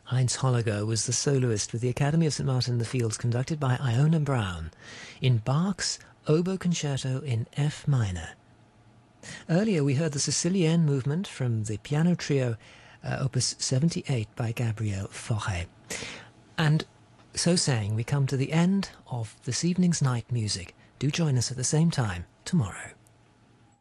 Heinz Holliger was the soloist with the Academy of St. Martin in the Fields, conducted by Iona Brown, in Bach's Oboe Concerto in F minor. Earlier we heard the Sicilienne movement from the piano trio Opus 78 by Gabriel Fauré. And so saying, we come to the end of this evening's night music. Do join us at the same time tomorrow.